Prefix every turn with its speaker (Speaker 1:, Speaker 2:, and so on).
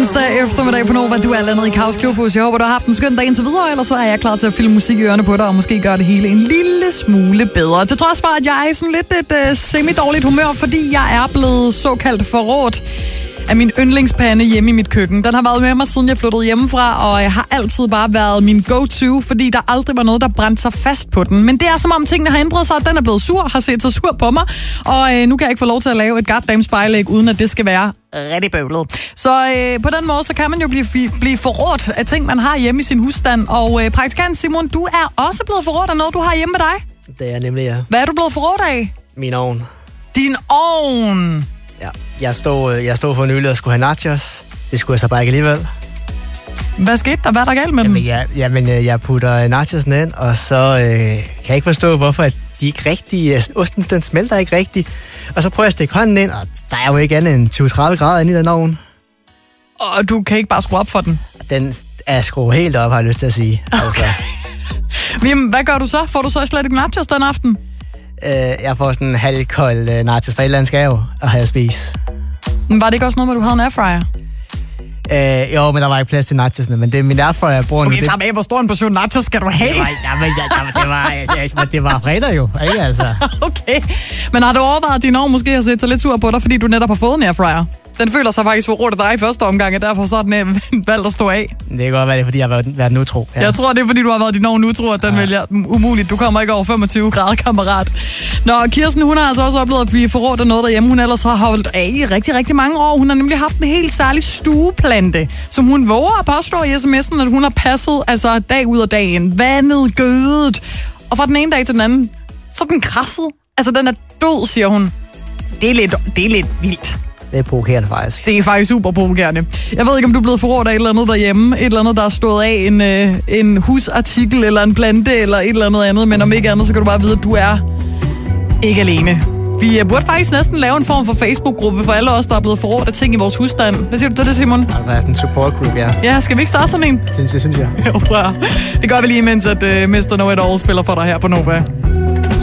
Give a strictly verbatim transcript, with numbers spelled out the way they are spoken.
Speaker 1: onsdag eftermiddag på Nova. Du er landet i Kaos Klubhus. Jeg håber, du har haft en skøn dag indtil videre, ellers så er jeg klar til at filme musik i ørerne på dig, og måske gøre det hele en lille smule bedre. Til trods for, at jeg er i sådan lidt et uh, semi-dårligt humør, fordi jeg er blevet såkaldt forrådt af min yndlingspande hjemme i mit køkken. Den har været med mig, siden jeg flyttede hjemmefra, og jeg har altid bare været min go-to, fordi der aldrig var noget, der brændte sig fast på den. Men det er som om tingene har ændret sig, den er blevet sur, har set sig sur på mig, og øh, nu kan jeg ikke få lov til at lave et goddamn spejlæg, uden at det skal være rigtig bøvlet. Så øh, på den måde, så kan man jo blive, blive forrådt af ting, man har hjemme i sin husstand. Og øh, praktikant Simon, du er også blevet forrådt af noget, du har hjemme med dig.
Speaker 2: Det er nemlig, ja.
Speaker 1: Hvad er du blevet forrådt af?
Speaker 2: Min ovn.
Speaker 1: Din ovn?
Speaker 2: Ja, jeg stod, jeg stod for nylig og skulle have nachos. Det skulle jeg så bare ikke alligevel.
Speaker 1: Hvad skete der? Hvad er der galt med dem?
Speaker 2: Jamen, jeg, jamen, jeg putter nachosene ind, og så øh, kan jeg ikke forstå, hvorfor de ikke rigtig... Altså, osten, den smelter ikke rigtigt. Og så prøver jeg at stikke hånden ind, og der er jo ikke andet end tyve til tredive grader inde i den ovn.
Speaker 1: Og du kan ikke bare skrue op for den?
Speaker 2: Den er skruet helt op, har jeg lyst til at sige.
Speaker 1: Okay.
Speaker 2: Altså.
Speaker 1: Jamen, hvad gør du så? Får du så slet ikke nachos den aften?
Speaker 2: Øh, jeg får sådan en halvkold øh, nachos fra et eller andet skave og have at spise.
Speaker 1: Men var det ikke også noget med, at du havde en airfryer?
Speaker 2: Øh, jo, men der var ikke plads til nachosene, men det er min airfryer, jeg bruger nu.
Speaker 1: Okay, så af, hvor stor en portion nachos skal du have?
Speaker 2: Det var, jamen, ja, det var, det var, det var fredag jo, ikke altså?
Speaker 1: Okay, men har du overvejet, at din ovn måske har set sig lidt sur på dig, fordi du netop har fået en airfryer? Den føler sig faktisk forrådt af dig i første omgang, og derfor så er den valgt at stå af.
Speaker 2: Det kan godt være, det er, fordi jeg har været, været utro. Ja.
Speaker 1: Jeg tror, det er, fordi du har været din ovn utro, at den ja. vælger umuligt. Du kommer ikke over femogtyve grader, kammerat. Nå, Kirsten, hun har altså også oplevet at blive forrådt af noget derhjemme. Hun ellers har holdt af i rigtig, rigtig mange år. Hun har nemlig haft en helt særlig stueplante, som hun våger at påstå i sms'en, at hun har passet altså dag ud af dagen. Vandet, gødet. Og fra den ene dag til den anden, så er den krasset. Altså, den er død, siger hun. Det er lidt, det er lidt vildt.
Speaker 2: Det er provokerende faktisk.
Speaker 1: Det er faktisk super provokerende. Jeg ved ikke, om du er blevet forrådt af et eller andet derhjemme. Et eller andet, der er stået af en, øh, en husartikel, eller en plante, eller et eller andet andet. Men om ikke andet, så kan du bare vide, at du er ikke alene. Vi burde faktisk næsten lave en form for Facebook-gruppe for alle os, der er blevet forrådt af ting i vores husstand. Hvad siger du til det, Simon?
Speaker 2: Der er en support group, ja.
Speaker 1: Ja, skal vi ikke starte sådan en?
Speaker 2: Det synes, det synes jeg.
Speaker 1: Jo, prøv. Det gør vi lige, mens at uh, mister Know It All spiller for dig her på Nova.